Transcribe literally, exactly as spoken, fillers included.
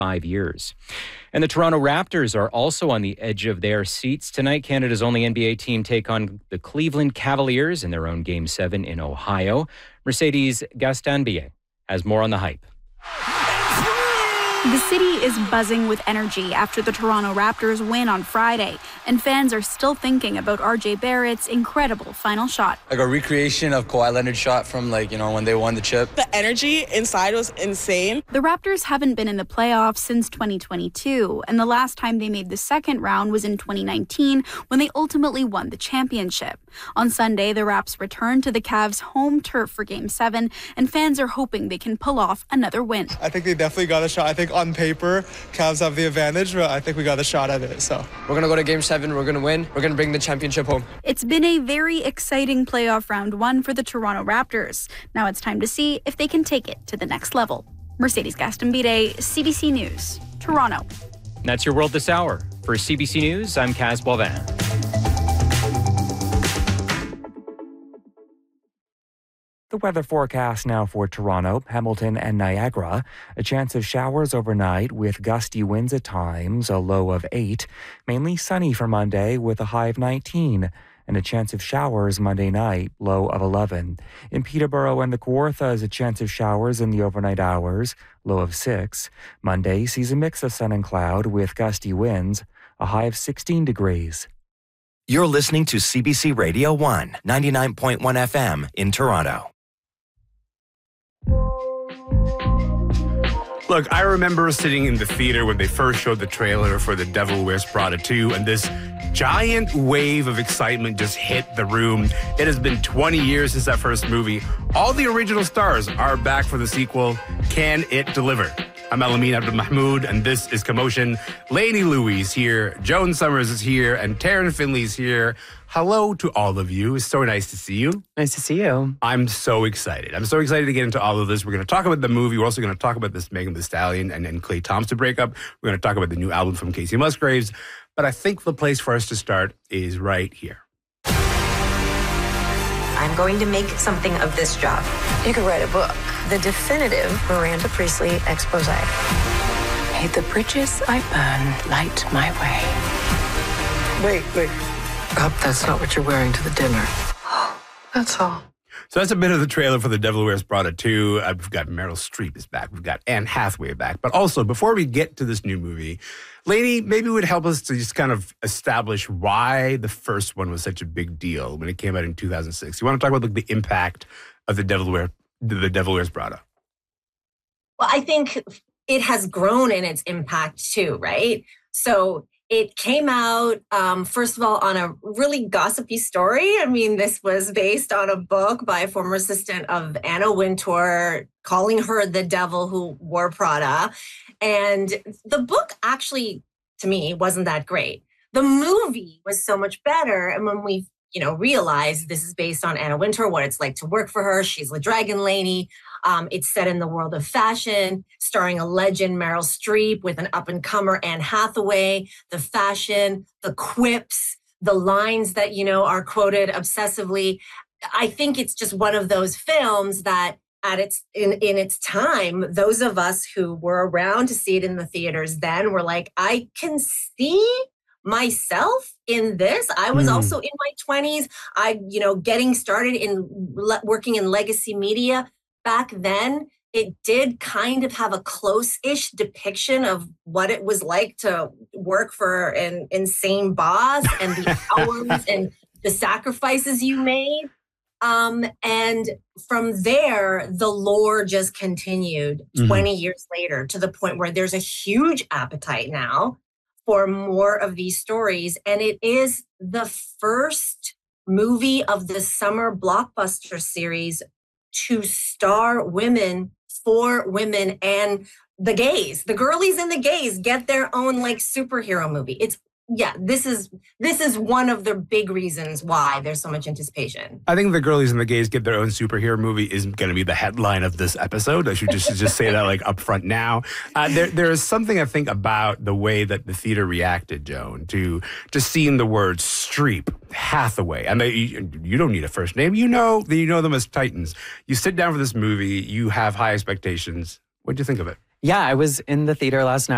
five years. And the Toronto Raptors are also on the edge of their seats tonight. Canada's only N B A team take on the Cleveland Cavaliers in their own Game seven in Ohio. Mercedes Gastanbie has more on the hype. The city is buzzing with energy after the Toronto Raptors win on Friday, and fans are still thinking about R J Barrett's incredible final shot. Like a recreation of Kawhi Leonard's shot from, like, you know, when they won the chip. The energy inside was insane. The Raptors haven't been in the playoffs since twenty twenty-two, and the last time they made the second round was in twenty nineteen when they ultimately won the championship. On Sunday, the Raps returned to the Cavs' home turf for Game seven, and fans are hoping they can pull off another win. I think they definitely got a shot. I think on paper, Cavs have the advantage, but I think we got a shot at it. So we're going to go to Game seven. We're going to win. We're going to bring the championship home. It's been a very exciting playoff round one for the Toronto Raptors. Now it's time to see if they can take it to the next level. Mercedes Gastanbide, C B C News, Toronto. That's your world this hour. For C B C News, I'm Kaz Boivin. The weather forecast now for Toronto, Hamilton, and Niagara. A chance of showers overnight with gusty winds at times, a low of eight. Mainly sunny for Monday with a high of nineteen. And a chance of showers Monday night, low of eleven. In Peterborough and the Kawarthas, a chance of showers in the overnight hours, low of six. Monday sees a mix of sun and cloud with gusty winds, a high of sixteen degrees. You're listening to C B C Radio one, ninety-nine point one F M in Toronto. Look, I remember sitting in the theater when they first showed the trailer for The Devil Wears Prada two, and this giant wave of excitement just hit the room. It has been twenty years since that first movie. All the original stars are back for the sequel. Can it deliver? I'm Elamin Abdelmahmoud, and this is Commotion. Lainey Louise here, Joan Summers is here, and Taryn Finley's here. Hello to all of you. It's so nice to see you. Nice to see you. I'm so excited. I'm so excited to get into all of this. We're going to talk about the movie. We're also going to talk about this Megan Thee Stallion and, and Clay Thompson breakup. We're going to talk about the new album from Casey Musgraves. But I think the place for us to start is right here. I'm going to make something of this job. You could write a book. The definitive Miranda Priestly expose. May the bridges I burn light my way. Wait, wait. Hope that's not what you're wearing to the dinner. That's all. So that's a bit of the trailer for The Devil Wears Prada two. Uh, we've got Meryl Streep is back. We've got Anne Hathaway back. But also, before we get to this new movie, Lainey, maybe it would help us to just kind of establish why the first one was such a big deal when it came out in two thousand six. You want to talk about like, the impact of The Devil Wears, The Devil Wears Prada? Well, I think it has grown in its impact too, right? So it came out, um, first of all, on a really gossipy story. I mean, this was based on a book by a former assistant of Anna Wintour, calling her the devil who wore Prada. And the book actually, to me, wasn't that great. The movie was so much better. And when we, you know, realized this is based on Anna Wintour, what it's like to work for her, she's the Dragon Lady. Um, it's set in the world of fashion, starring a legend, Meryl Streep, with an up-and-comer, Anne Hathaway. The fashion, the quips, the lines that, you know, are quoted obsessively. I think it's just one of those films that at its in, in its time, those of us who were around to see it in the theaters then were like, I can see myself in this. I was mm. also in my twenties. I, you know, getting started in le- working in legacy media. Back then, it did kind of have a close-ish depiction of what it was like to work for an insane boss and the hours and the sacrifices you made. Um, and from there, the lore just continued mm-hmm. twenty years later to the point where there's a huge appetite now for more of these stories. And it is the first movie of the summer blockbuster series to star women, for women, and the gays. The girlies and the gays get their own like superhero movie. It's yeah, this is this is one of the big reasons why there's so much anticipation. I think the girlies and the gays get their own superhero movie is going to be the headline of this episode. I should just just say that like up front now. Uh, there there is something I think about the way that the theater reacted, Joan, to just seeing the word Streep, Hathaway, and they, you, you don't need a first name. You know you know them as Titans. You sit down for this movie. You have high expectations. What do you think of it? Yeah, I was in the theater last night.